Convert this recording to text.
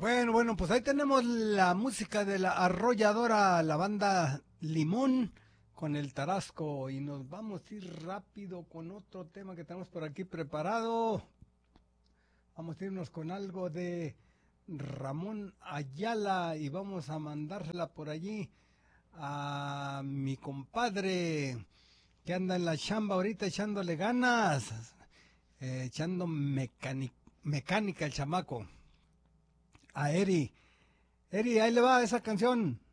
Bueno, pues ahí tenemos la música de la arrolladora, la banda Limón con el Tarasco. Y nos vamos a ir rápido con otro tema que tenemos por aquí preparado. Vamos a irnos con algo de Ramón Ayala y vamos a mandársela por allí a mi compadre que anda en la chamba ahorita echándole ganas, echando mecánica el chamaco. A Eri. Eri, ahí le va esa canción.